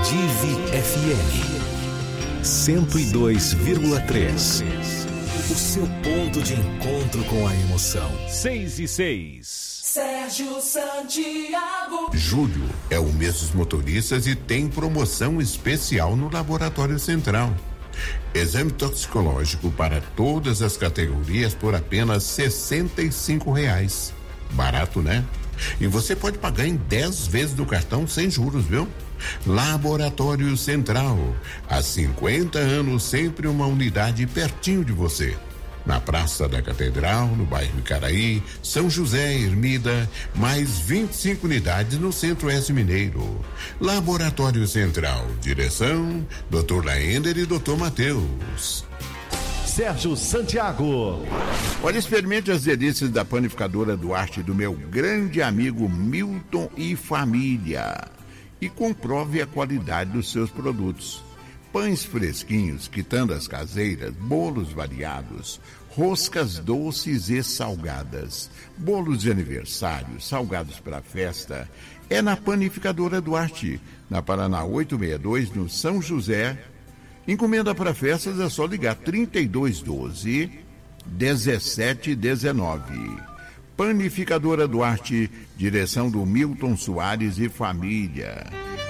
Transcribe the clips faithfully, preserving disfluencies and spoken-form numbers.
Divi F M cento e dois vírgula três. O seu ponto de encontro com a emoção. seis e seis. Sérgio Santiago. Julho é o mês dos motoristas e tem promoção especial no Laboratório Central. Exame toxicológico para todas as categorias por apenas sessenta e cinco reais. Barato, né? E você pode pagar em dez vezes do cartão sem juros, viu? Laboratório Central. Há cinquenta anos, sempre uma unidade pertinho de você. Na Praça da Catedral, no bairro Icaraí, São José, Ermida, mais vinte e cinco unidades no Centro-Oeste Mineiro. Laboratório Central. Direção, doutor Laender e doutor Matheus. Sérgio Santiago. Olha, experimente as delícias da panificadora Duarte do meu grande amigo Milton e família. E comprove a qualidade dos seus produtos. Pães fresquinhos, quitandas caseiras, bolos variados, roscas doces e salgadas, bolos de aniversário, salgados para festa. É na Panificadora Duarte, na Paraná oitocentos e sessenta e dois, no São José. Encomenda para festas é só ligar trinta e dois doze, dezessete dezenove. Panificadora Duarte, direção do Milton Soares e família.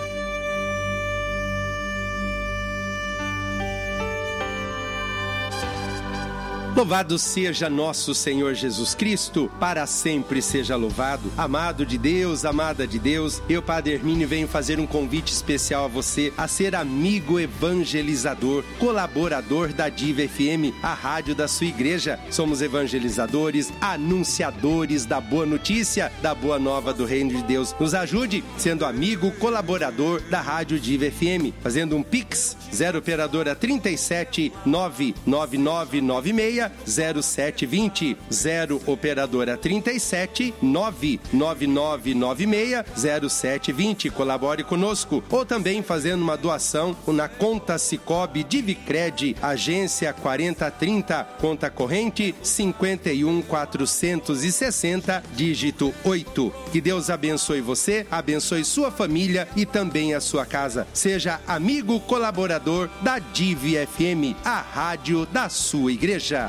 Louvado seja nosso Senhor Jesus Cristo, para sempre seja louvado. Amado de Deus, amada de Deus, eu, Padre Hermínio, venho fazer um convite especial a você a ser amigo evangelizador, colaborador da Divi F M, a rádio da sua igreja. Somos evangelizadores, anunciadores da boa notícia, da boa nova do Reino de Deus. Nos ajude sendo amigo, colaborador da rádio Divi F M, fazendo um Pix, zero operadora trinta e sete, nove nove nove nove seis, zero sete vinte, zero operadora trinta e sete, nove nove nove nove seis, zero sete vinte. Colabore conosco, ou também fazendo uma doação na conta Cicobi Divicred, agência quarenta trinta, conta corrente cinquenta e um quatrocentos e sessenta, dígito oito. Que Deus abençoe você, abençoe sua família e também a sua casa. Seja amigo colaborador da Divi F M, a rádio da sua igreja.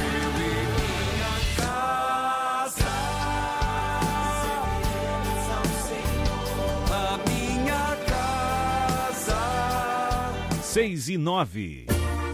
Seis e nove.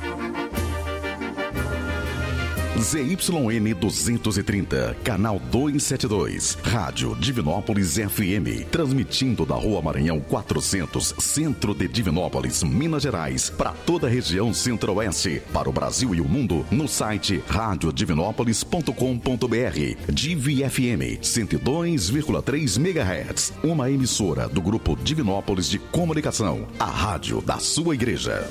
Z Y N duzentos e trinta, canal duzentos e setenta e dois, Rádio Divinópolis F M, transmitindo da Rua Maranhão quatrocentos, centro de Divinópolis, Minas Gerais, para toda a região centro-oeste, para o Brasil e o mundo, no site rádio divinópolis ponto com ponto b r. Divi F M cento e dois vírgula três megahertz, uma emissora do Grupo Divinópolis de Comunicação, a rádio da sua igreja.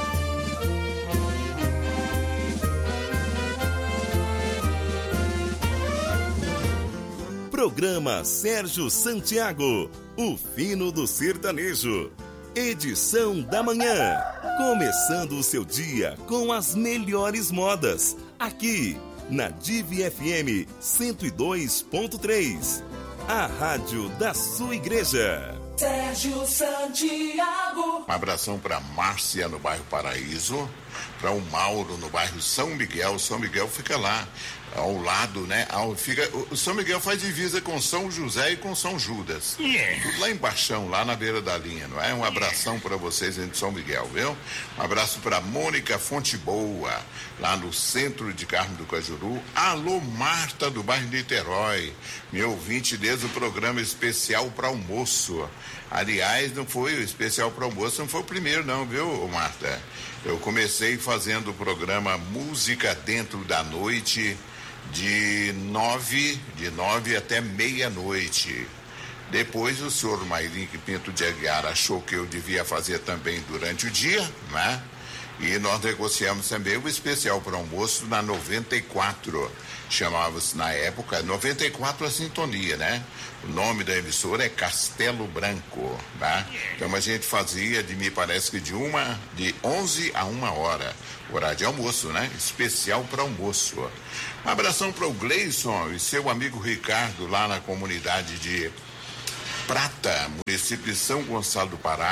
Programa Sérgio Santiago, o fino do sertanejo. Edição da manhã. Começando o seu dia com as melhores modas. Aqui, na Divi F M cento e dois ponto três. A rádio da sua igreja. Sérgio Santiago. Um abração para Márcia, no bairro Paraíso, para o Mauro, no bairro São Miguel. São Miguel fica lá, ao lado, né? Ao, fica, o São Miguel faz divisa com São José e com São Judas. Yeah. Tudo lá embaixo, lá na beira da linha, não é? Um abração para vocês em São Miguel, viu? Um abraço para Mônica Fonte Boa, lá no centro de Carmo do Cajuru. Alô, Marta, do bairro Niterói, meu ouvinte desde o programa especial para almoço. Aliás, não foi o especial para almoço, não foi o primeiro não, viu, Marta? Eu comecei fazendo o programa Música Dentro da Noite, de nove, de nove até meia-noite. Depois o senhor Mairink Pinto de Aguiar achou que eu devia fazer também durante o dia, né? E nós negociamos também o especial para almoço na noventa e quatro. Chamava-se na época noventa e quatro a Sintonia, né? O nome da emissora é Castelo Branco, tá? Então a gente fazia, de me parece que de uma, de onze a uma hora, horário de almoço, né? Especial para almoço. Um abração para o Gleison e seu amigo Ricardo lá na comunidade de Prata, município de São Gonçalo do Pará.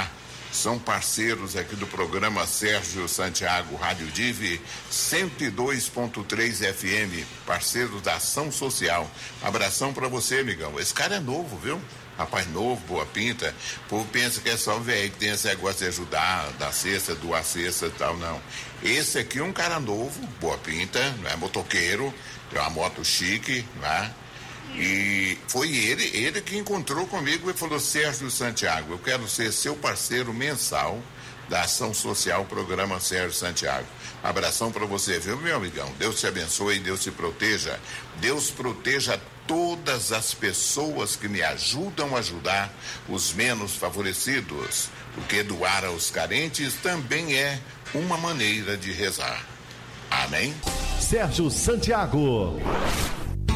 são parceiros aqui do programa Sérgio Santiago Rádio Div cento e dois ponto três F M, parceiros da Ação Social. Abração pra você, amigão. Esse cara é novo, viu? Rapaz novo, boa pinta. O povo pensa que é só velho que tem esse negócio de ajudar, dar cesta, doar cesta e tal, não. Esse aqui é um cara novo, boa pinta, não é motoqueiro, tem uma moto chique, né? E foi ele, ele que encontrou comigo e falou: Sérgio Santiago, eu quero ser seu parceiro mensal da Ação Social, programa Sérgio Santiago. Abração para você, viu, meu amigão? Deus te abençoe, Deus te proteja. Deus proteja todas as pessoas que me ajudam a ajudar os menos favorecidos, porque doar aos carentes também é uma maneira de rezar. Amém? Sérgio Santiago.